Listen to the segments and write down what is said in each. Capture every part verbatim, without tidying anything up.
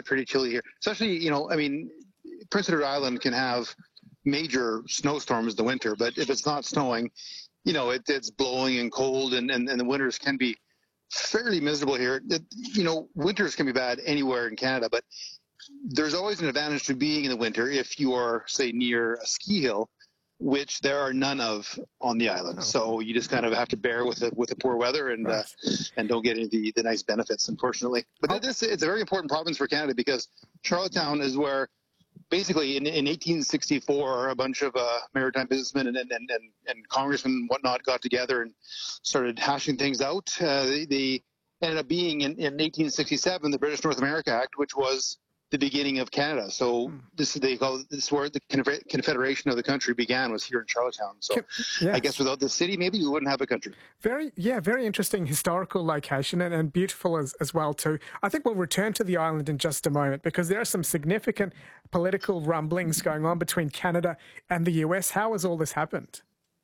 pretty chilly here. Especially, you know, I mean, Prince Edward Island can have major snowstorms in the winter, but if it's not snowing, you know, it, it's blowing and cold, and, and, and the winters can be fairly miserable here. It, you know, winters can be bad anywhere in Canada, but there's always an advantage to being in the winter if you are, say, near a ski hill, which there are none of on the island. Oh. So you just kind of have to bear with it with the poor weather and right. uh, and don't get any of the, the nice benefits, unfortunately. But oh. this it's a very important province for Canada because Charlottetown is where basically in, in eighteen sixty-four a bunch of uh, maritime businessmen and, and, and, and congressmen and whatnot got together and started hashing things out. Uh, they, they ended up being in, in eighteen sixty-seven the British North America Act, which was the beginning of Canada. So this is they call it, this is where the confederation of the country began, was here in Charlottetown. So yes. I guess without the city, maybe we wouldn't have a country. Very, yeah, very interesting historical location and, and beautiful as, as well too. I think we'll return to the island in just a moment because there are some significant political rumblings going on between Canada and the U S. How has all this happened?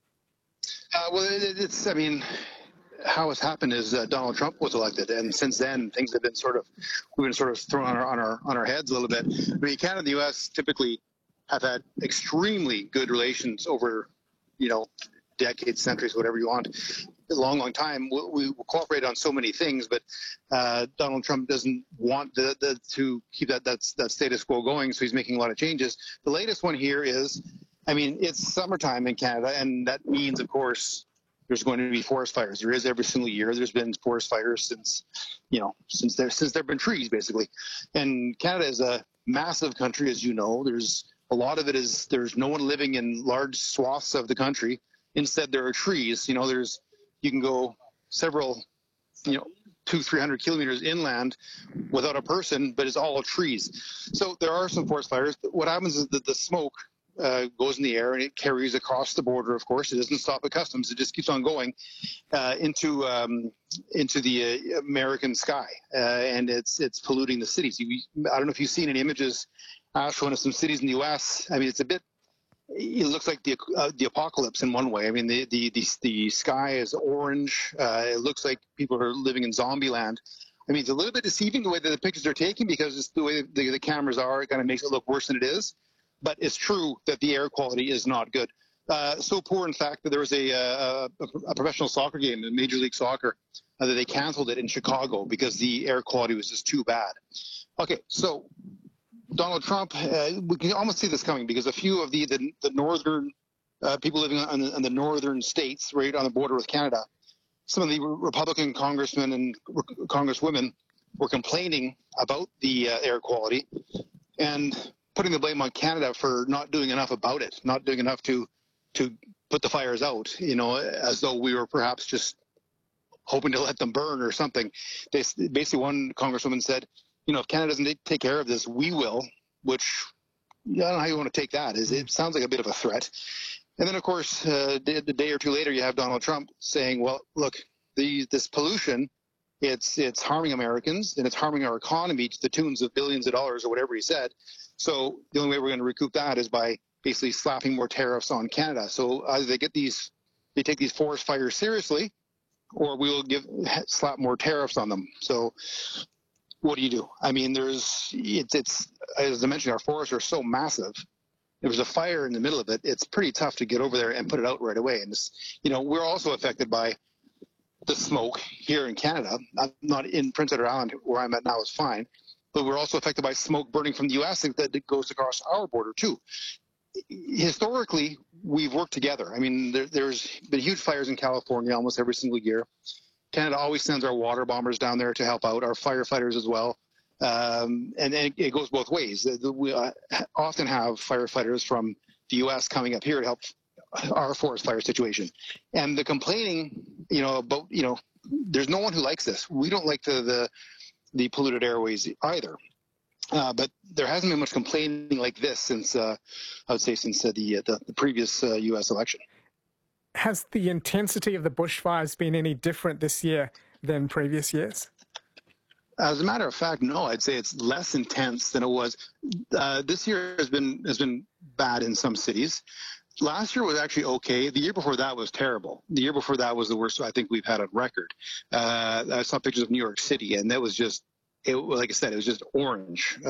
Uh, well, it, it's, I mean, how it's happened is uh, Donald Trump was elected, and since then things have been sort of we've been sort of thrown on our on our on our heads a little bit. I mean, Canada and the U S typically have had extremely good relations over, you know, decades, centuries, whatever you want, a long, long time. We, we cooperate on so many things, but uh, Donald Trump doesn't want the, the, to keep that that's that status quo going, so he's making a lot of changes. The latest one here is, I mean, it's summertime in Canada, and that means, of course, there's going to be forest fires. There is every single year. There's been forest fires since, you know, since there since there've been trees, basically. And Canada is a massive country, as you know. There's a lot of it is there's no one living in large swaths of the country. Instead, there are trees. You know, there's you can go several, you know, two, three hundred kilometers inland without a person, but it's all trees. So there are some forest fires. What happens is that the smoke Uh, goes in the air and it carries across the border. Of course, it doesn't stop at customs; it just keeps on going uh, into um, into the uh, American sky, uh, and it's it's polluting the cities. You, I don't know if you've seen any images, Ashwin, of some cities in the U S. I mean, it's a bit. It looks like the uh, the apocalypse in one way. I mean, the the the, the sky is orange. Uh, it looks like people are living in zombie land. I mean, it's a little bit deceiving the way that the pictures are taken because it's the way the, the cameras are. It kind of makes it look worse than it is. But it's true that the air quality is not good. Uh, so poor, in fact, that there was a, a, a professional soccer game in Major League Soccer uh, that they canceled it in Chicago because the air quality was just too bad. Okay, so Donald Trump, uh, we can almost see this coming because a few of the the, the northern uh, people living on the, on the northern states, right on the border with Canada, some of the Republican congressmen and congresswomen were complaining about the uh, air quality and putting the blame on Canada for not doing enough about it, not doing enough to to put the fires out, you know, as though we were perhaps just hoping to let them burn or something. They, basically, one congresswoman said, you know, if Canada doesn't take care of this, we will, which I don't know how you want to take that. Is it sounds like a bit of a threat. And then, of course, uh, the, the day or two later, you have Donald Trump saying, well, look, the, this pollution, it's it's harming Americans and it's harming our economy to the tunes of billions of dollars or whatever he said. So the only way we're going to recoup that is by basically slapping more tariffs on Canada. So either they get these, they take these forest fires seriously, or we will give slap more tariffs on them. So what do you do? I mean, there's it's it's as I mentioned, our forests are so massive. If there's a fire in the middle of it, it's pretty tough to get over there and put it out right away. And this, you know, we're also affected by the smoke here in Canada. I'm not in Prince Edward Island, where I'm at now is fine. But we're also affected by smoke burning from the U S that goes across our border, too. Historically, we've worked together. I mean, there, there's been huge fires in California almost every single year. Canada always sends our water bombers down there to help out, our firefighters as well. Um, and, and it goes both ways. We uh, often have firefighters from the U S coming up here to help our forest fire situation. And the complaining, you know, about, you know, there's no one who likes this. We don't like the, the the polluted airways either. Uh, but there hasn't been much complaining like this since, uh, I would say, since uh, the, the the previous uh, U S election. Has the intensity of the bushfires been any different this year than previous years? As a matter of fact, no. I'd say it's less intense than it was. Uh, this year has been has been bad in some cities. Last year was actually okay. The year before that was terrible. The year before that was the worst I think we've had on record. Uh, I saw pictures of New York City, and that was just, it, like I said, it was just orange.